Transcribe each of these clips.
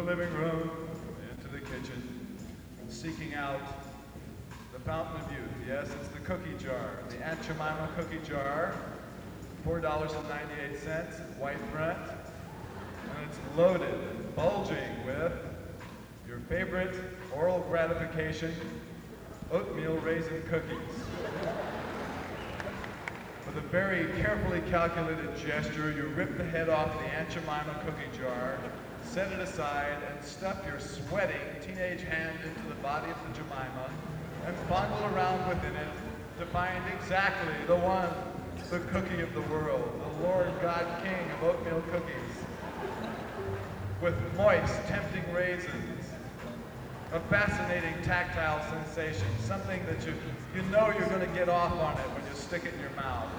living room, into the kitchen, seeking out the fountain of youth. Yes, it's the cookie jar, the Aunt Jemima cookie jar, $4.98, white Brent, and it's loaded and bulging with your favorite oral gratification, oatmeal raisin cookies. With a very carefully calculated gesture, you rip the head off the Aunt Jemima cookie jar, set it aside, and stuff your sweating teenage hand into the body of the Jemima, and fondle around within it to find exactly the one, the cookie of the world, the Lord God King of oatmeal cookies, with moist, tempting raisins, a fascinating tactile sensation, something that you know you're going to get off on it when you stick it in your mouth.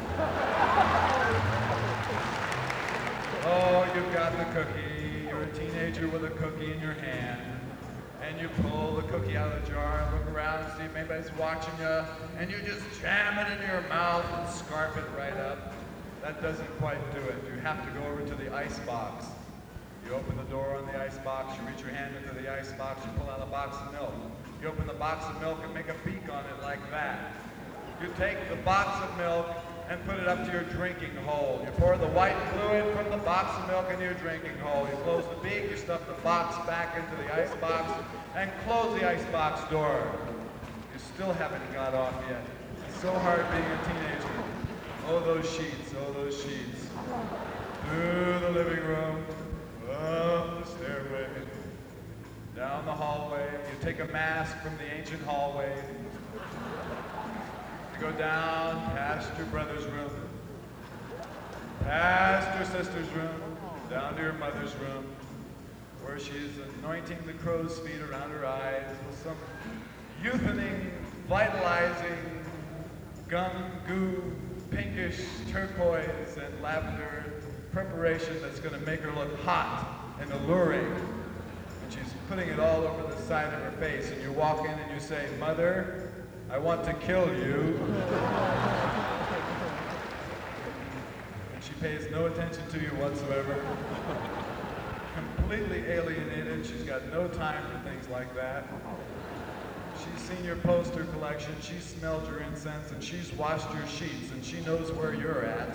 Oh, you've got the cookie. You're a teenager with a cookie in your hand, and you pull the cookie out of the jar and look around and see if anybody's watching you, and you just jam it into your mouth and scarf it right up. That doesn't quite do it. You have to go over to the ice box. You open the door on the ice box, you reach your hand into the ice box, you pull out a box of milk. You open the box of milk and make a beak on it like that. You take the box of milk and put it up to your drinking hole. You pour the white fluid from the box of milk into your drinking hole. You close the beak, you stuff the box back into the ice box, and close the ice box door. You still haven't got off yet. It's so hard being a teenager. Oh, those sheets, oh, those sheets. Through the living room, up the stairway, down the hallway. You take a mask from the ancient hallway. You go down past your brother's room, past your sister's room, down to your mother's room, where she's anointing the crow's feet around her eyes with some youthening, vitalizing, gum, goo, pinkish turquoise and lavender preparation that's going to make her look hot and alluring. And she's putting it all over the side of her face, and you walk in and you say, "Mother, I want to kill you." And she pays no attention to you whatsoever. Completely alienated. She's got no time for things like that. She's seen your poster collection, she's smelled your incense, and she's washed your sheets, and she knows where you're at.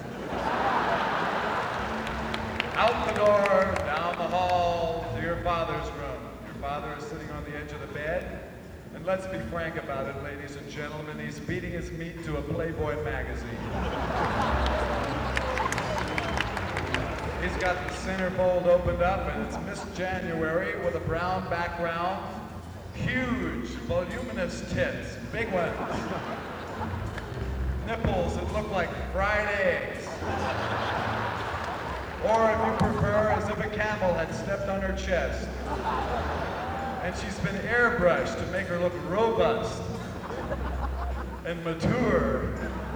Out the door, down the hall, to your father's room. Your father is sitting on the edge of the bed, and let's be frank about it, ladies and gentlemen, he's beating his meat to a Playboy magazine. He's got the centerfold opened up, and it's Miss January with a brown background. Huge, voluminous tits, big ones. Nipples that look like fried eggs. Or if you prefer, as if a camel had stepped on her chest. And she's been airbrushed to make her look robust and mature.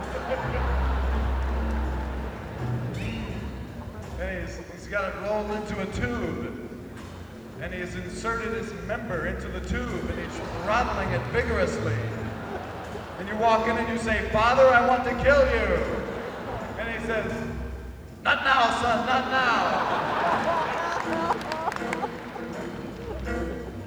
And he's got it rolled into a tube. And he's inserted his member into the tube, and he's throttling it vigorously. And you walk in and you say, "Father, I want to kill you." And he says, "Not now, son, not now."